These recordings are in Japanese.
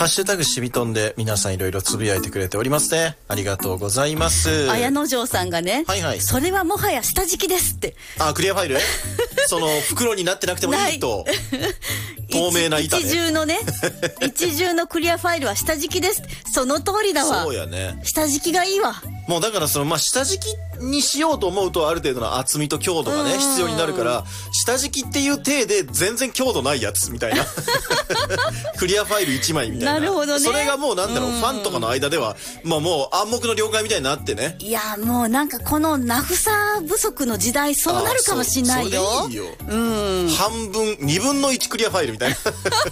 ハッシュタグしびとんで皆さんいろいろつぶやいてくれておりますね。ありがとうございます。 綾野城さんがね、 はいはい、 それはもはや下敷きですって。 あ、クリアファイルその袋になってなくてもいいと透明な板ね。 一重のクリアファイルは下敷きです。その通りだわ。 そうやね。 下敷きがいいわ。 もうだから下敷きにしようと思うとある程度の厚みと強度がね必要になるから、下敷きっていう体で全然強度ないやつみたいなクリアファイル1枚みたいな。 なるほどね。 それがもうなんだろう、ファンとかの間ではもう暗黙の了解みたいになってね。 いやもうなんかこの名札不足の時代そうなるかもしんないよ。 それいいよ。半分2分の1クリアファイルみたいな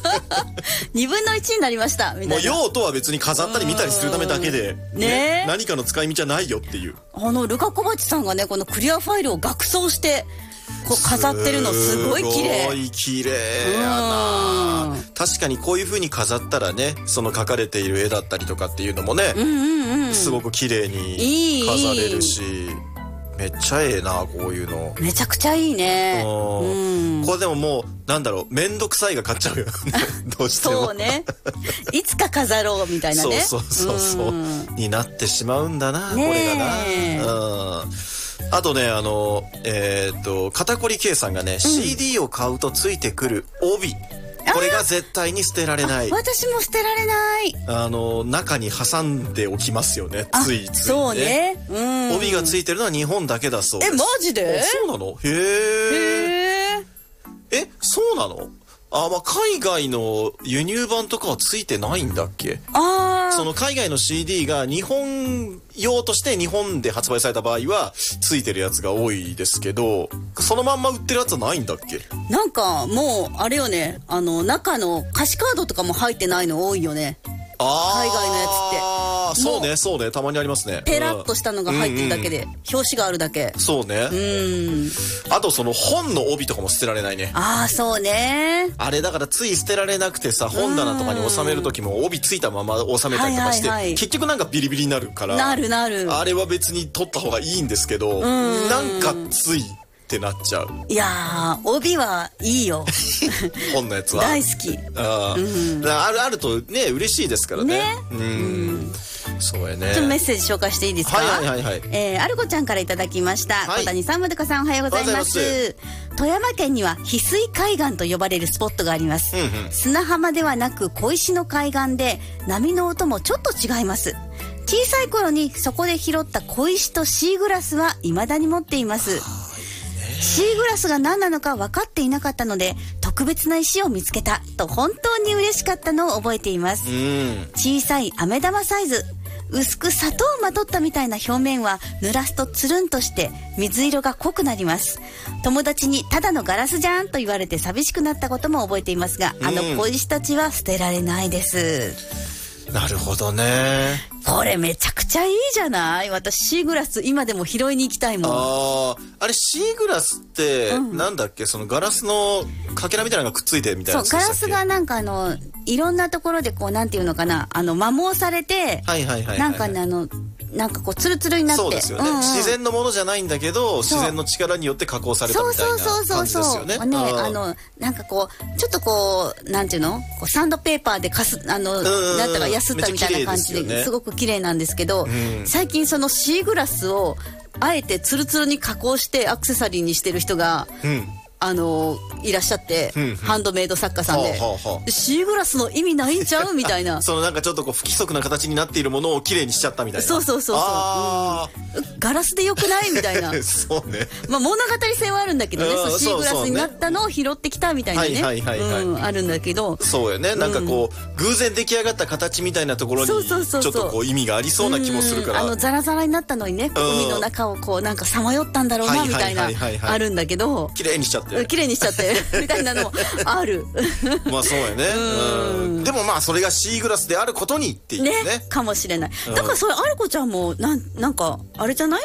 2分の1になりましたみたいな。 もう用途は別に飾ったり見たりするためだけでね、何かの使い道はないよっていう。 ルカ小鉢さんがねこのクリアファイルを額装してこう飾ってるのすごい綺麗。 すごい綺麗やな。確かにこういう風に飾ったらね、その描かれている絵だったりとかっていうのもね、すごく綺麗に飾れるし、めっちゃええな、こういうの。 めちゃくちゃいいね。 これでももうなんだろう、めんどくさいが勝っちゃうよどうしても。 そうね。いつか飾ろうみたいなね。 そうになってしまうんだな、これがな。あとね、肩こり K さんがね、CD を買うとついてくる帯、これが絶対に捨てられない。 私も捨てられない。 中に挟んでおきますよね、ついついね。 そうね。 帯がついてるのは日本だけだそうです。 マジで？ そうなの？へえ。そうなの？海外の輸入版とかはついてないんだっけ？その海外の CD が日本用として日本で発売された場合はついてるやつが多いですけど、そのまんま売ってるやつはないんだっけ？ なんかもうあれよね、中の歌詞カードとかも入ってないの多いよね。海外のやつって。 そうね、たまにありますね。 ペラッとしたのが入ってるだけで、表紙があるだけ。 そうね。あとその本の帯とかも捨てられないね。 そうね。 あれだからつい捨てられなくてさ、本棚とかに収める時も帯ついたまま収めたりとかして、結局なんかビリビリになるから。なる。あれは別に取った方がいいんですけど、なんかついってなっちゃう。 いやー、帯はいいよ本のやつは大好き。 あるとね嬉しいですからね。そうやね。 ちょっとメッセージ紹介していいですか？ はい。 アルコちゃんからいただきました。小谷さん、まどかさん、おはようございます。富山県には翡翠海岸と呼ばれるスポットがあります。砂浜ではなく小石の海岸で、波の音もちょっと違います。小さい頃にそこで拾った小石とシーグラスは未だに持っています。シーグラスが何なのか分かっていなかったので、特別な石を見つけたと本当に嬉しかったのを覚えています。小さい飴玉サイズ、薄く砂糖をまとったみたいな表面は濡らすとつるんとして水色が濃くなります。友達にただのガラスじゃんと言われて寂しくなったことも覚えていますが、小石たちは捨てられないです。 なるほどね。 これめちゃくちゃいいじゃない？私シーグラス今でも拾いに行きたいもん。 あれシーグラスってなんだっけ、そのガラスのかけらみたいなのがくっついてみたいなやつでしたっけ？ そう、ガラスがなんかいろんなところでこうなんていうのかな、摩耗されて、なんかねなんかこうツルツルになって、 そうですよね、自然のものじゃないんだけど自然の力によって加工されたみたいな感じですよね。 なんかこうちょっとこうなんていうの、こうサンドペーパーでなんだかやすったみたいな感じですごく綺麗なんですけど、最近そのシーグラスをあえてツルツルに加工してアクセサリーにしてる人が、いらっしゃって、ハンドメイド作家さんで、シーグラスの意味ないんちゃうみたいなそのなんかちょっとこう不規則な形になっているものをきれいにしちゃったみたいな。 そう、ガラスでよくないみたいなそうね、 物語性はあるんだけどね、シーグラスになったのを拾ってきたみたいなね、あるんだけど、 そうよね、なんかこう偶然出来上がった形みたいなところにちょっとこう意味がありそうな気もするから、 ザラザラになったのにね、海の中をこうなんかさまよったんだろうなみたいなあるんだけど、 きれいにしちゃってみたいなのもあるまあそうやね。でもまあそれがシーグラスであることにっていうねかもしれない。だからそれアルコちゃんもなんかあれじゃない？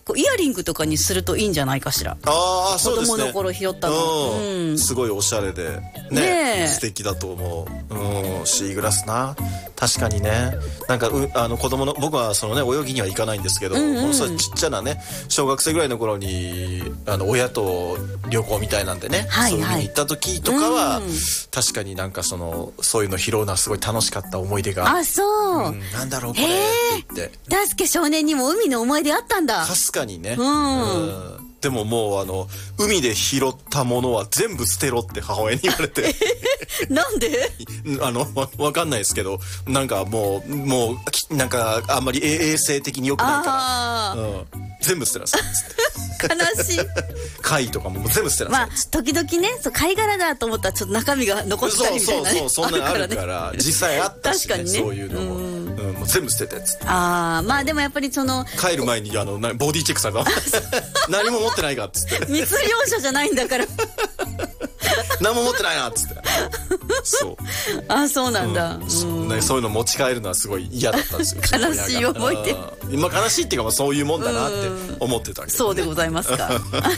イヤリングとかにするといいんじゃないかしら。 ああ、そうですね。 子供の頃拾ったの。 すごいおしゃれでね、素敵だと思う。シーグラスな、確かにね。なんか子供の、僕はそのね泳ぎには行かないんですけど、ちっちゃなね小学生ぐらいの頃に親と旅行みたいなんでね、そういう風に行った時とかは、確かになんかそういうの拾うのはすごい楽しかった思い出が。 あ、そう。 なんだろうこれって言って。 大輔少年にも海の思い出あったんだ。 確かにね。でももう海で拾ったものは全部捨てろって母親に言われてなんでわかんないですけど、なんかもうなんかあんまり衛生的に良くないから、全部捨てなさいっつって悲しい。 貝とかも全部捨てなさいっつって、 時々ね貝殻だと思ったらちょっと中身が残ったりみたいなね。 そんなのあるから実際あったしね、 確かにね、 そういうのももう全部捨ててっつって。 まあでもやっぱり帰る前にボディチェックされた何も持ってないかっつって密漁者じゃないんだから何も持ってないなっつってそうそうなんだ、 そういうの持ち帰るのはすごい嫌だったんですよ悲しい思い出。 今悲しいっていうかそういうもんだなって思ってたわけど、ね、 そうでございますか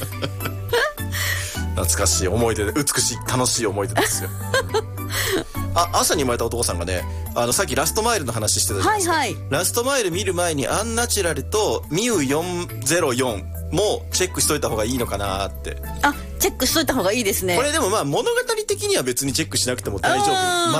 懐かしい思い出で、美しい楽しい思い出ですよ朝に生まれたお父さんがね、さっきラストマイルの話してたじゃないですか、ラストマイル見る前にアンナチュラルとミュ404もチェックしといた方がいいのかなって。 チェックしといた方がいいですね。 これでも物語的には別にチェックしなくても大丈夫、